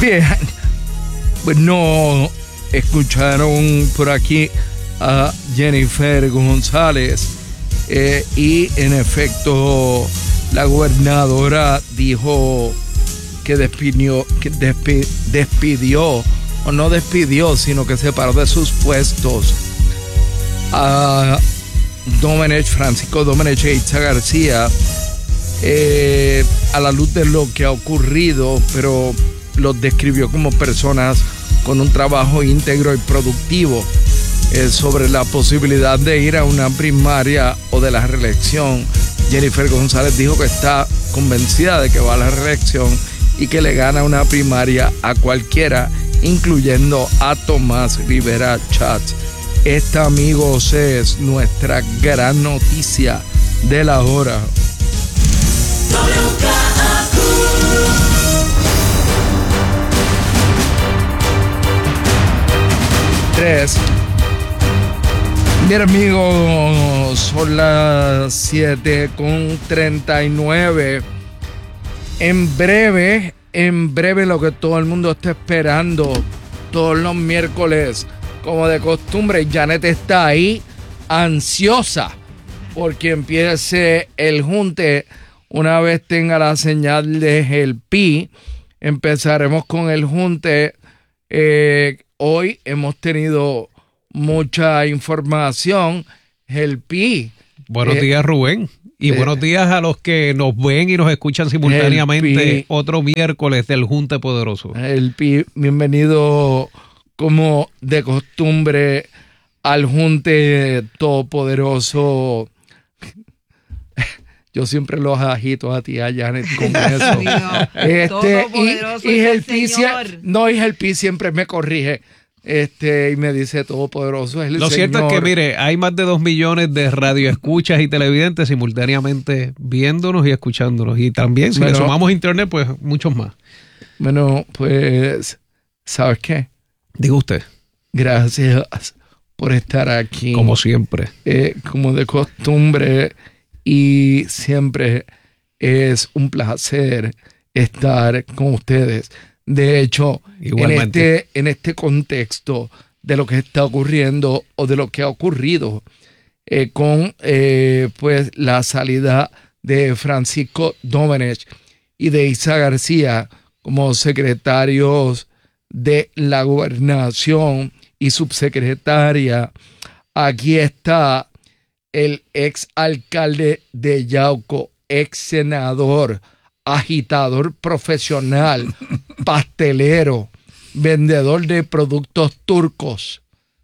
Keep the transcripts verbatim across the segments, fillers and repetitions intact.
Bien, pues no escucharon por aquí a Jennifer González eh, y en efecto la gobernadora dijo que despidió, que despi, despidió o no despidió, sino que separó de sus puestos a Domenech, Francisco Domenech e Itza García eh, a la luz de lo que ha ocurrido, pero los describió como personas con un trabajo íntegro y productivo. Eh, sobre la posibilidad de ir a una primaria o de la reelección, Jennifer González dijo que está convencida de que va a la reelección y que le gana una primaria a cualquiera, incluyendo a Tomás Rivera Schatz. Esta, amigos, es nuestra gran noticia de la hora. Tres. Bien, amigos, son las siete con treinta y nueve. En breve, en breve lo que todo el mundo está esperando, todos los miércoles, como de costumbre, Janet está ahí, ansiosa, porque empiece el junte. Una vez tenga la señal de el Pi, empezaremos con el junte. Eh, hoy hemos tenido mucha información. El Pi. Buenos eh, días, Rubén. Y eh, buenos días a los que nos ven y nos escuchan simultáneamente otro miércoles del Junte Poderoso. El Pi, bienvenido como de costumbre al Junte Todopoderoso. Yo siempre los agito a ti, a Janet, con eso. este, y, y el Pi, no, y el Pi siempre me corrige. Este, y me dice todopoderoso es el Lo Señor. cierto es que, mire, hay más de dos millones de radioescuchas y televidentes simultáneamente viéndonos y escuchándonos. Y también, si bueno, le sumamos internet, pues muchos más. Bueno, pues, ¿sabes qué? Diga usted. Gracias por estar aquí. Como siempre. Eh, como de costumbre. Y siempre es un placer estar con ustedes. De hecho, en este, en este contexto de lo que está ocurriendo o de lo que ha ocurrido eh, con eh, pues la salida de Francisco Domenech y de Itza García como secretarios de la gobernación y subsecretaria, aquí está el ex alcalde de Yauco, ex senador, agitador profesional, pastelero, vendedor de productos turcos.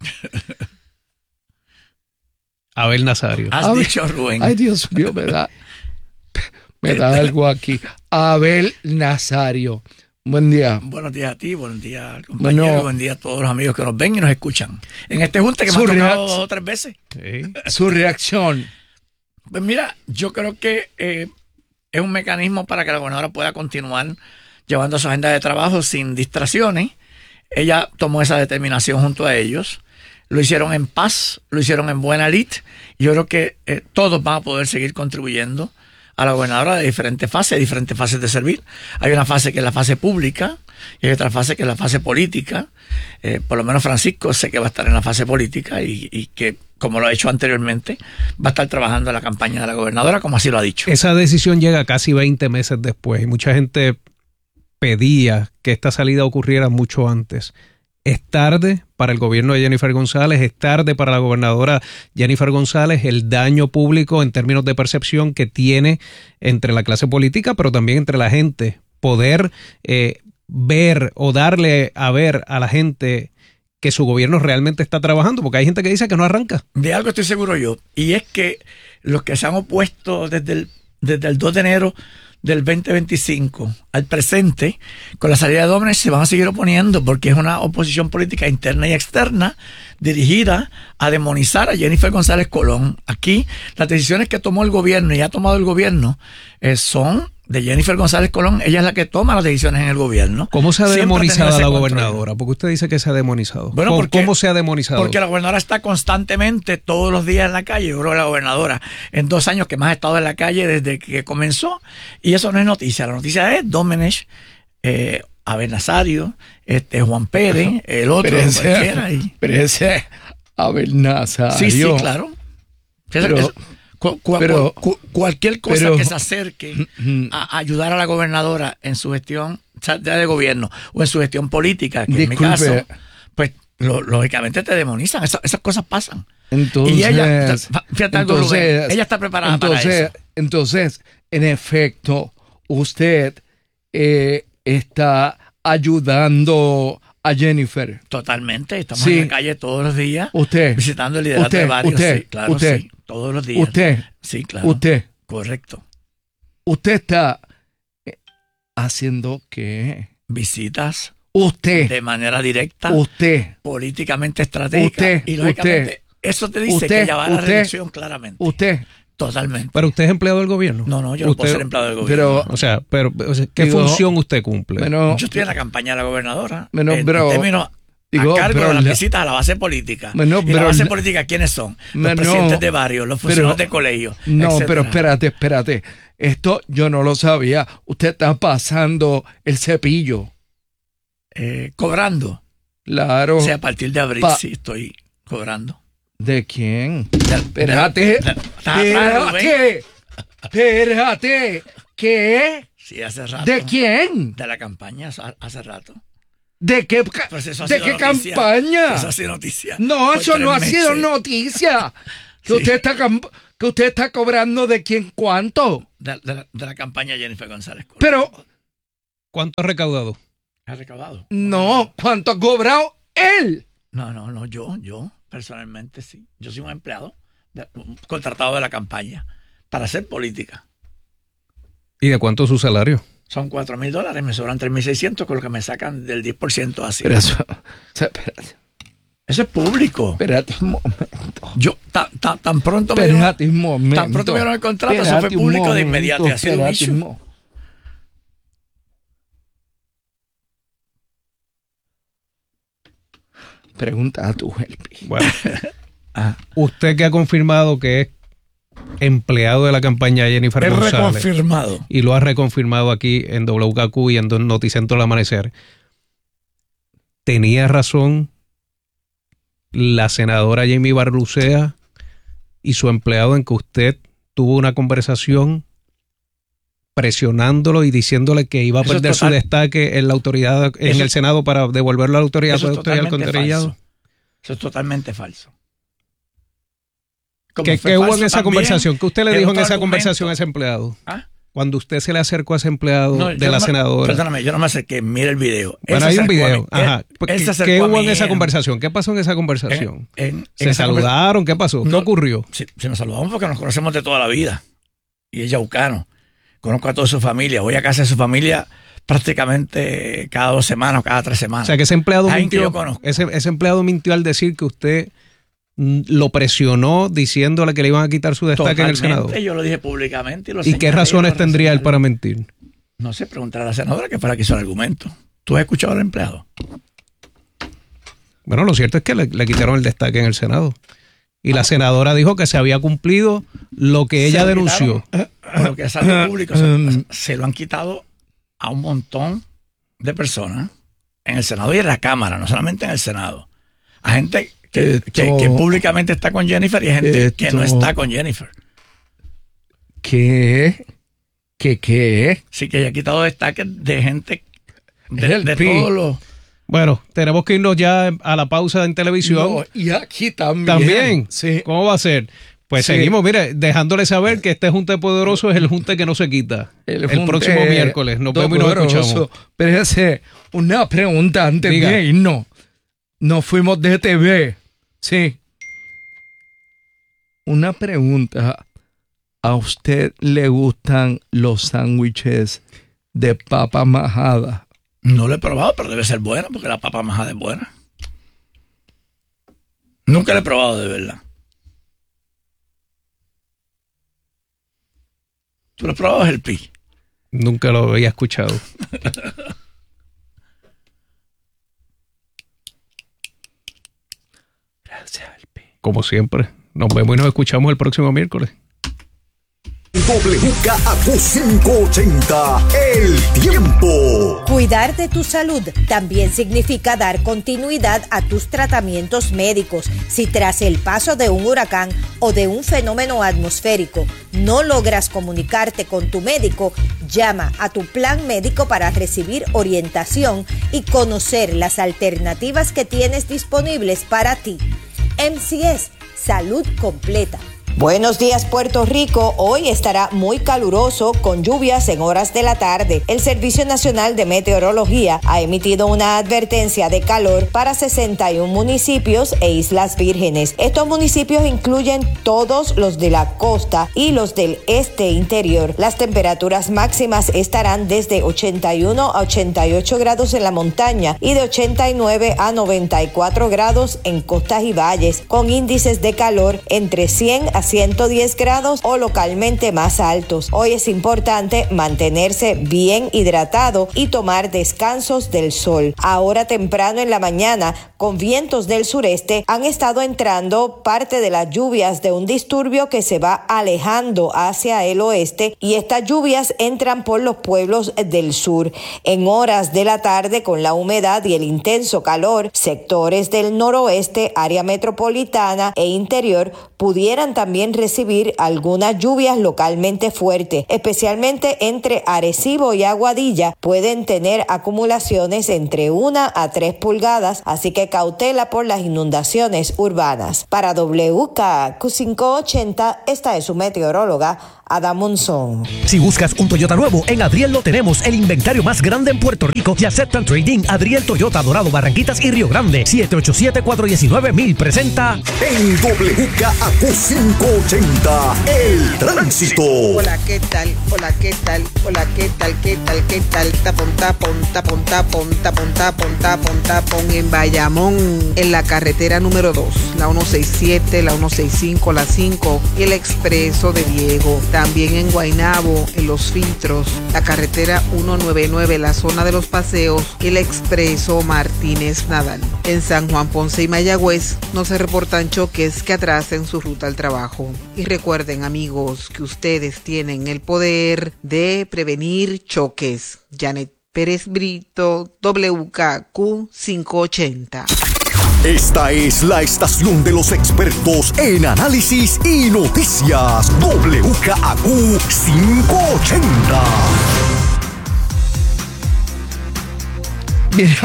Abel Nazario. Has Abel, dicho, Rubén. Ay, Dios mío, me da, me da algo aquí. Abel Nazario. Buen día. Buenos días a ti, buenos días al compañero, bueno, buen día a todos los amigos que nos ven y nos escuchan. En este junte que me ha tocado dos o tres veces. Sí. Su reacción. Pues mira, yo creo que eh, es un mecanismo para que la gobernadora pueda continuar llevando su agenda de trabajo sin distracciones. Ella tomó esa determinación junto a ellos. Lo hicieron en paz, lo hicieron en buena lid. Y yo creo que eh, todos van a poder seguir contribuyendo a la gobernadora de diferentes fases, de diferentes fases de servir. Hay una fase que es la fase pública y hay otra fase que es la fase política. Eh, por lo menos Francisco sé que va a estar en la fase política y, y que, como lo ha hecho anteriormente, va a estar trabajando en la campaña de la gobernadora, como así lo ha dicho. Esa decisión llega casi veinte meses después y mucha gente pedía que esta salida ocurriera mucho antes. Es tarde para el gobierno de Jennifer González, es tarde para la gobernadora Jennifer González el daño público en términos de percepción que tiene entre la clase política, pero también entre la gente. Poder eh, ver o darle a ver a la gente que su gobierno realmente está trabajando, porque hay gente que dice que no arranca. De algo estoy seguro yo, y es que los que se han opuesto desde el, desde el dos de enero del veinte veinticinco al presente, con la salida de Domenech se van a seguir oponiendo porque es una oposición política interna y externa dirigida a demonizar a Jennifer González Colón. Aquí las decisiones que tomó el gobierno y ha tomado el gobierno eh, son de Jennifer González Colón. Ella es la que toma las decisiones en el gobierno. ¿Cómo se ha Siempre demonizado a la gobernadora? Porque usted dice que se ha demonizado. Bueno, porque, ¿Cómo se ha demonizado? Porque la gobernadora está constantemente todos los días en la calle. Yo creo que la gobernadora en dos años que más ha estado en la calle desde que comenzó. Y eso no es noticia. La noticia es Domenech eh, Abel Nazario, este Juan Pérez, el otro, pero ese, cualquiera. Y... pero ese Abel Nazario. Sí, sí, claro. Pero, es, cu, cu, pero, cu, cualquier cosa pero, que se acerque a ayudar a la gobernadora en su gestión de gobierno o en su gestión política, que disculpe, en mi caso, pues lo, lógicamente te demonizan. Esas, esas cosas pasan. Entonces, y ella, fíjate algo, entonces, Rubén, ella está preparada entonces, para eso. Entonces, en efecto, usted eh, está ayudando a Jennifer. Totalmente, estamos sí. en la calle todos los días, usted, visitando el liderato usted, de barrios, usted, sí, claro, usted, sí, todos los días. Usted, sí, claro. Usted, correcto. Usted está haciendo qué? Visitas. Usted. De manera directa. Usted. Políticamente estratégica. Usted. Y lógicamente, usted, eso te dice usted, que ella va a la usted, reelección claramente. Usted. Totalmente. ¿Pero usted es empleado del gobierno? No, no, yo no usted, puedo ser empleado del gobierno. Pero, o sea, pero, o sea, ¿qué digo, función usted cumple? Bueno, yo estoy en la campaña de la gobernadora. Bueno, en, pero, en términos digo, a cargo pero, de las visitas a la base política. Bueno, y pero, la base política, ¿quiénes son? Los bueno, presidentes de barrio, los funcionarios de colegio. No, etcétera. Pero espérate, espérate. Esto yo no lo sabía. Usted está pasando el cepillo. Eh, cobrando. Claro. O sea, a partir de abril pa sí estoy cobrando. ¿De quién? De, espérate. De, de, espérate. Espérate. ¿Qué? Sí, hace rato. ¿De quién? De la campaña hace rato. ¿De qué, pues ¿de qué campaña? Eso ha sido noticia. No, eso no ha sido noticia. Que, sí. usted está, que usted está cobrando de quién cuánto. De, de, la, de la campaña Jennifer González. Pero, ¿cuánto ha recaudado? ¿Ha recaudado? No, ¿cuánto ha cobrado él? No, no, no, yo, yo, personalmente sí. Yo soy un empleado, de, un contratado de la campaña para hacer política. ¿Y de cuánto es su salario? Son cuatro mil dólares, me sobran tres mil seiscientos con lo que me sacan del diez por ciento así. Pero eso, o sea, espérate. Eso es público. Espérate un momento. Yo, tan, tan, tan pronto me espérate un momento. Tan pronto me dieron el contrato, espérate eso fue público momento, de inmediato. Ha sido un issue. Pregunta a tu help. Bueno, ah. Usted que ha confirmado que es empleado de la campaña Jennifer es González. Reconfirmado. Y lo ha reconfirmado aquí en W K Q y en Noticentro al Amanecer. ¿Tenía razón la senadora Jamie Barlucea y su empleado en que usted tuvo una conversación presionándolo y diciéndole que iba a eso perder total, su destaque en la autoridad, en eso, el Senado para devolverlo a la autoridad eso de alcantarillado? Eso es totalmente falso. ¿Qué, ¿qué hubo en esa conversación? ¿Qué usted le dijo en esa argumento? conversación a ese empleado? ¿Ah? Cuando usted se le acercó a ese empleado no, de la no, senadora. Perdóname, yo no me acerqué, mira el video. Bueno, hay un video. Él, Ajá. él ¿Qué, ¿qué hubo en esa conversación? ¿Qué pasó en esa conversación? En, en, ¿Se en saludaron? ¿Qué pasó? ¿Qué no, ocurrió? Si, si nos saludamos porque nos conocemos de toda la vida. Y es yaucano. Conozco a toda su familia. Voy a casa de su familia prácticamente cada dos semanas o cada tres semanas. O sea, que ese empleado Alguien mintió. Que ese, ese empleado mintió al decir que usted lo presionó diciéndole que le iban a quitar su destaque Totalmente, en el Senado. Yo lo dije públicamente. Y, lo ¿Y qué razones tendría él para mentir? No sé, preguntar a la senadora que fue la que hizo el argumento. ¿Tú has escuchado al empleado? Bueno, lo cierto es que le, le quitaron el destaque en el Senado. Y la senadora dijo que se había cumplido lo que ella denunció. Por lo que es algo público, se, se lo han quitado a un montón de personas en el Senado y en la Cámara, no solamente en el Senado. A gente que, esto, que, que públicamente está con Jennifer y hay gente esto, que no está con Jennifer. ¿Qué? ¿Qué qué? Sí, que haya quitado destaques de gente de, de todos los... Bueno, tenemos que irnos ya a la pausa en televisión. No, y aquí también. ¿También? Sí. ¿Cómo va a ser? Pues sí. Seguimos, mire, dejándole saber que este junte poderoso es el junte que no se quita. El, el próximo miércoles. Nos vemos y nos escuchamos. Pero ese, una pregunta antes Diga. de irnos. Nos fuimos de T V. Sí. Una pregunta. ¿A usted le gustan los sándwiches de papa majada? No lo he probado, pero debe ser buena porque la papa majada es buena. Nunca lo he probado de verdad. ¿Tú lo has probado, el pi? Nunca lo había escuchado. Gracias, el pi. Como siempre. Nos vemos y nos escuchamos el próximo miércoles. W K Q cinco ochenta, El Tiempo. Cuidar de tu salud también significa dar continuidad a tus tratamientos médicos. Si tras el paso de un huracán o de un fenómeno atmosférico no logras comunicarte con tu médico, llama a tu plan médico para recibir orientación y conocer las alternativas que tienes disponibles para ti. M C S, Salud Completa. Buenos días, Puerto Rico. Hoy estará muy caluroso con lluvias en horas de la tarde. El Servicio Nacional de Meteorología ha emitido una advertencia de calor para sesenta y un municipios e Islas Vírgenes. Estos municipios incluyen todos los de la costa y los del este interior. Las temperaturas máximas estarán desde ochenta y uno a ochenta y ocho grados en la montaña y de ochenta y nueve a noventa y cuatro grados en costas y valles, con índices de calor entre cien a ciento diez grados o localmente más altos. Hoy es importante mantenerse bien hidratado y tomar descansos del sol. Ahora temprano en la mañana, con vientos del sureste, han estado entrando parte de las lluvias de un disturbio que se va alejando hacia el oeste, y estas lluvias entran por los pueblos del sur. En horas de la tarde, con la humedad y el intenso calor, sectores del noroeste, área metropolitana e interior pudieran también también recibir algunas lluvias localmente fuertes, especialmente entre Arecibo y Aguadilla. Pueden tener acumulaciones entre una a tres pulgadas, así que cautela por las inundaciones urbanas. Para W K Q quinientos ochenta, esta es su meteoróloga Ada Monzón. Si buscas un Toyota nuevo, en Adriel lo tenemos, el inventario más grande en Puerto Rico y aceptan trading. Adriel Toyota, Dorado, Barranquitas y Río Grande. siete ocho siete, cuatro uno nueve, mil presenta en W K Q quinientos ochenta, el tránsito. Hola, ¿qué tal? Hola, ¿qué tal? Hola, ¿qué tal? ¿Qué tal? ¿Qué tal? Tapón, tapón, tapón, tapón, tapón, tapón, tapón, tapón en Bayamón, en la carretera número dos, la ciento sesenta y siete, la ciento sesenta y cinco, la cinco y el expreso de Diego. También en Guaynabo, en Los Filtros, la carretera ciento noventa y nueve, la zona de los paseos y el expreso Martínez Nadal. En San Juan, Ponce y Mayagüez no se reportan choques que atrasen su ruta al trabajo. Y recuerden, amigos, que ustedes tienen el poder de prevenir choques. Janet Pérez Brito, W K Q quinientos ochenta. Esta es la estación de los expertos en análisis y noticias. W K Q quinientos ochenta. Bien,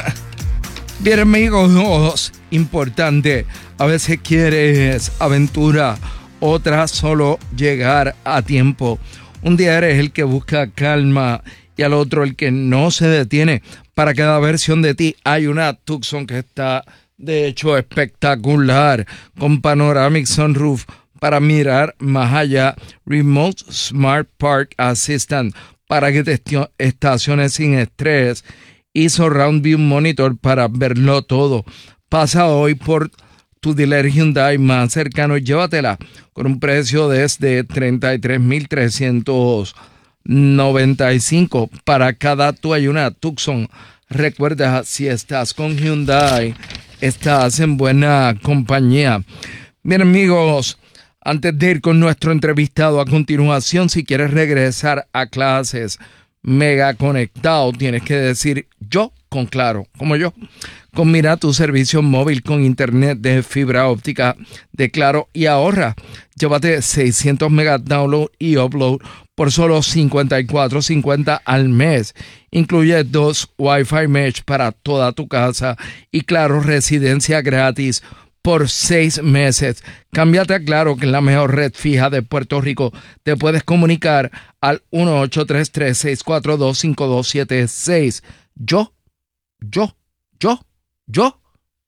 bien amigos, importante. A veces quieres aventura, otra solo llegar a tiempo. Un día eres el que busca calma y al otro el que no se detiene. Para cada versión de ti hay una Tucson que está de hecho espectacular, con panoramic sunroof para mirar más allá, Remote Smart Park Assistant para que te estaciones sin estrés y Surround View Monitor para verlo todo. Pasa hoy por tu dealer Hyundai más cercano y llévatela con un precio desde treinta y tres mil trescientos noventa y cinco. Para cada tú hay una Tucson. Recuerda, si estás con Hyundai, estás en buena compañía. Bien amigos, antes de ir con nuestro entrevistado a continuación, si quieres regresar a clases mega conectado, tienes que decir yo con Claro, como yo. Combina tu servicio móvil con internet de fibra óptica de Claro y ahorra. Llévate seiscientos megas download y upload por solo cincuenta y cuatro cincuenta al mes. Incluye dos Wi-Fi Mesh para toda tu casa y Claro residencia gratis por seis meses. Cámbiate a Claro, que es la mejor red fija de Puerto Rico. Te puedes comunicar al uno ocho tres tres, seis cuatro dos, cinco dos siete seis. Yo, yo, yo, yo,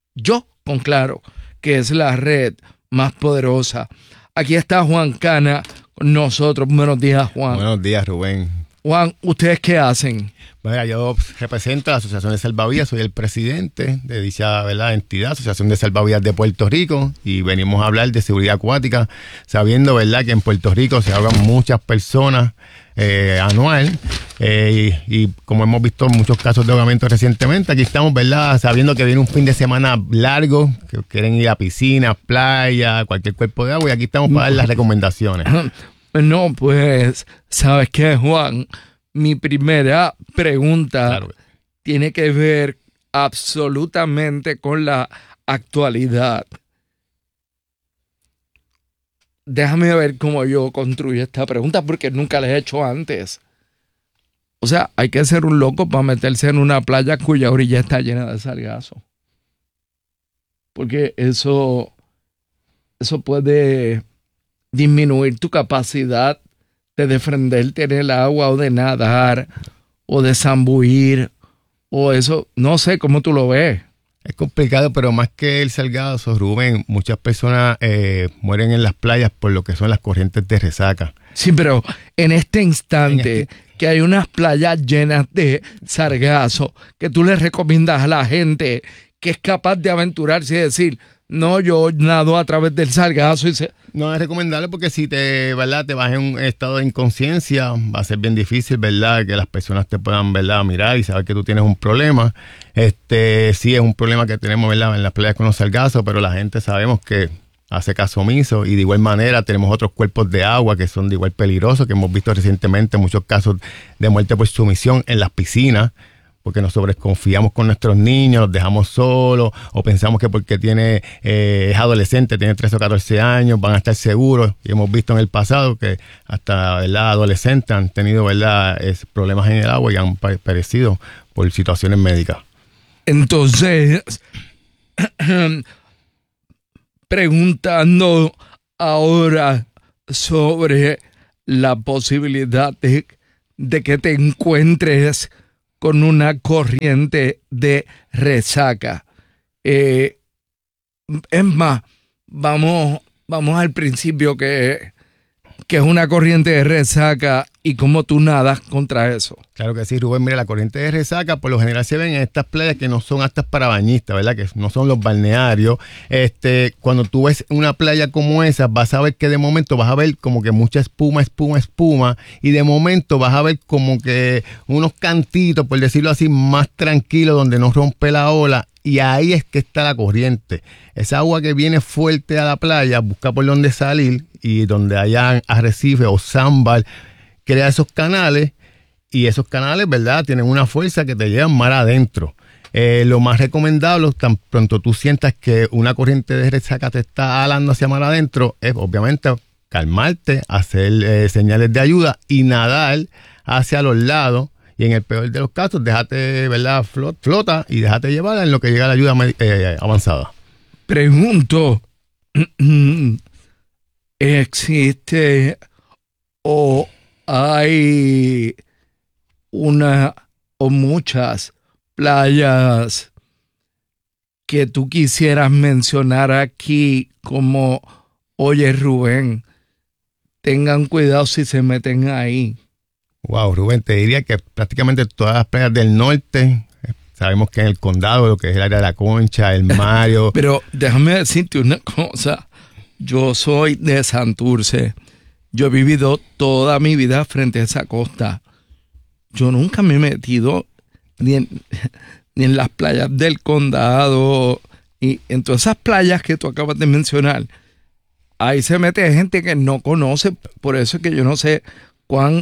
yo con Claro, que es la red más poderosa. Aquí está Juan Cana con nosotros. Buenos días, Juan. Buenos días, Rubén. Juan, ¿ustedes qué hacen? Bueno, yo represento a la Asociación de Salvavidas, soy el presidente de dicha, ¿verdad?, entidad, Asociación de Salvavidas de Puerto Rico, y venimos a hablar de seguridad acuática, sabiendo, ¿verdad?, que en Puerto Rico se ahogan muchas personas eh, anual, eh, y, y como hemos visto muchos casos de ahogamiento recientemente, aquí estamos, ¿verdad?, sabiendo que viene un fin de semana largo, que quieren ir a piscinas, playa, cualquier cuerpo de agua, y aquí estamos para dar las recomendaciones. No, pues, ¿sabes qué, Juan? Mi primera pregunta, claro, tiene que ver absolutamente con la actualidad. Déjame ver cómo yo construyo esta pregunta porque nunca la he hecho antes. O sea, hay que ser un loco para meterse en una playa cuya orilla está llena de sargazo. Porque eso, eso puede disminuir tu capacidad de defenderte en el agua o de nadar o de zambuir o eso. No sé cómo tú lo ves. Es complicado, pero más que el sargazo, Rubén, muchas personas eh, mueren en las playas por lo que son las corrientes de resaca. Sí, pero en este instante... En este... que hay unas playas llenas de sargazo, que tú le recomiendas a la gente que es capaz de aventurarse y decir, no, yo nado a través del sargazo. Y se... No es recomendable porque si te, ¿verdad? te vas en un estado de inconsciencia, va a ser bien difícil, ¿verdad? Que las personas te puedan, ¿verdad? mirar y saber que tú tienes un problema. Este, sí es un problema que tenemos, ¿verdad? en las playas con los sargazos, pero la gente sabemos que hace caso omiso, y de igual manera tenemos otros cuerpos de agua que son de igual peligrosos, que hemos visto recientemente muchos casos de muerte por sumisión en las piscinas, porque nos sobreconfiamos con nuestros niños, los dejamos solos, o pensamos que porque tiene eh, es adolescente, tiene trece o catorce años, van a estar seguros, y hemos visto en el pasado que hasta, ¿verdad? adolescentes han tenido, ¿verdad? Es, problemas en el agua y han perecido por situaciones médicas. Entonces... preguntando ahora sobre la posibilidad de, de que te encuentres con una corriente de resaca. Eh, es más, vamos, vamos al principio que, que es una corriente de resaca y cómo tú nadas contra eso. Claro que sí, Rubén. Mira, la corriente de resaca por lo general se ven en estas playas que no son aptas para bañistas, ¿verdad? Que no son los balnearios. Este, cuando tú ves una playa como esa, vas a ver que de momento vas a ver como que mucha espuma, espuma, espuma, y de momento vas a ver como que unos cantitos, por decirlo así, más tranquilos, donde no rompe la ola, y ahí es que está la corriente. Esa agua que viene fuerte a la playa, busca por dónde salir, y donde haya arrecife o sandbar, crea esos canales, y esos canales, ¿verdad?, tienen una fuerza que te llevan mar adentro. Eh, lo más recomendable, tan pronto tú sientas que una corriente de resaca te está alando hacia mar adentro, es obviamente calmarte, hacer eh, señales de ayuda y nadar hacia los lados. Y en el peor de los casos, déjate, ¿verdad?, flota y déjate llevar en lo que llega la ayuda eh, avanzada. Pregunto, ¿existe o hay una o muchas playas que tú quisieras mencionar aquí como, oye, Rubén, tengan cuidado si se meten ahí? Wow, Rubén, te diría que prácticamente todas las playas del norte, sabemos que en el condado, lo que es el área de la Concha, el Mario. Pero déjame decirte una cosa, yo soy de Santurce, yo he vivido toda mi vida frente a esa costa. Yo nunca me he metido ni en, ni en las playas del condado y en todas esas playas que tú acabas de mencionar. Ahí se mete gente que no conoce, por eso es que yo no sé cuán,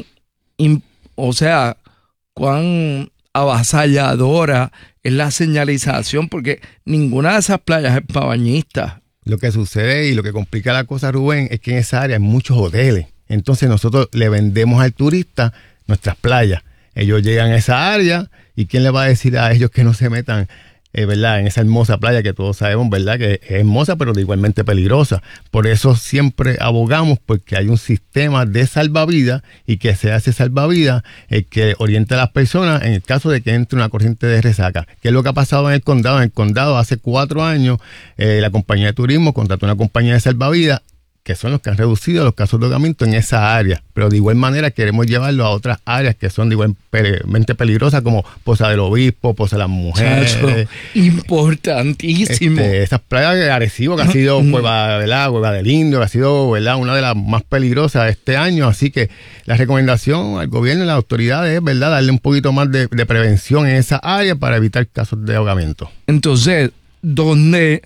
o sea, cuán avasalladora es la señalización, porque ninguna de esas playas es para bañistas. Lo que sucede y lo que complica la cosa, Rubén, es que en esa área hay muchos hoteles. Entonces nosotros le vendemos al turista nuestras playas. Ellos llegan a esa área y ¿quién le va a decir a ellos que no se metan, eh, ¿verdad?, en esa hermosa playa que todos sabemos, ¿verdad?, que es hermosa pero de igualmente peligrosa? Por eso siempre abogamos porque hay un sistema de salvavidas y que se hace salvavidas el que orienta a las personas en el caso de que entre una corriente de resaca. ¿Qué es lo que ha pasado en el condado? En el condado hace cuatro años eh, la compañía de turismo contrató una compañía de salvavidas que son los que han reducido los casos de ahogamiento en esa área. Pero de igual manera queremos llevarlo a otras áreas que son de igualmente peligrosas, como Poza del Obispo, Poza de las Mujeres. Chacho, importantísimo. Este, esas playas de Arecibo, que ha sido Cueva, ¿verdad?, Cueva del Indio, que ha sido, ¿verdad?, una de las más peligrosas de este año. Así que la recomendación al gobierno y a las autoridades es, ¿verdad?, darle un poquito más de, de prevención en esa área para evitar casos de ahogamiento. Entonces, ¿dónde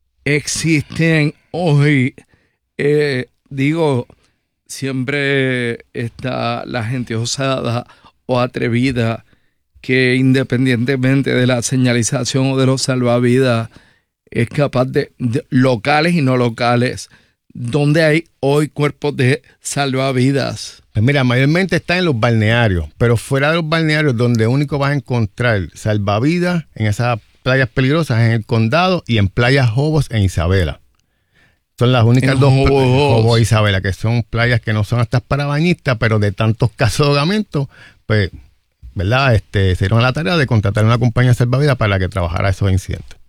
existen hoy? Eh, digo, siempre está la gente osada o atrevida que independientemente de la señalización o de los salvavidas, es capaz de, de locales y no locales, ¿dónde hay hoy cuerpos de salvavidas? Pues mira, mayormente está en los balnearios, pero fuera de los balnearios, donde único vas a encontrar salvavidas en esas playas peligrosas, en el condado y en playas Jobos e Isabela. Son las únicas En dos Jobos. playas, Jobos e Isabela, que son playas que no son aptas para bañistas, pero de tantos casos de ahogamiento, pues, ¿verdad? Este, se dieron a la tarea de contratar una compañía de salvavidas para que trabajara esos incidentes.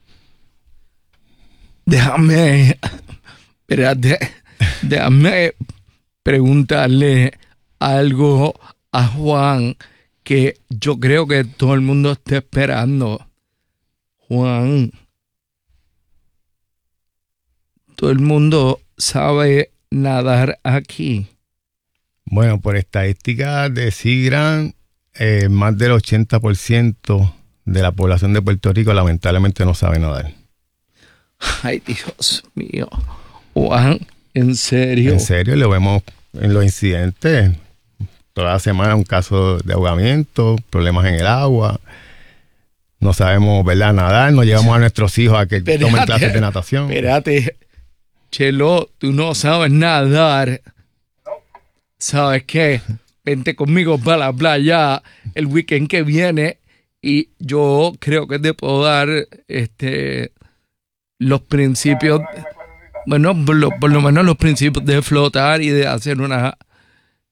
Déjame, espérate, déjame preguntarle algo a Juan que yo creo que todo el mundo está esperando. Juan, todo el mundo sabe nadar aquí. Bueno, por estadísticas de SeaGrant, eh, más del ochenta por ciento de la población de Puerto Rico lamentablemente no sabe nadar. Ay, Dios mío. Juan, ¿en serio? En serio, lo vemos en los incidentes. Toda la semana un caso de ahogamiento, problemas en el agua. No sabemos, ¿verdad?, nadar. No llevamos a nuestros hijos a que Espérate, tomen clases de natación. Espérate. Chelo, tú no sabes nadar. ¿Sabes qué? Vente conmigo para la playa el weekend que viene y yo creo que te puedo dar este... los principios, bueno, por lo, por lo menos los principios de flotar y de hacer una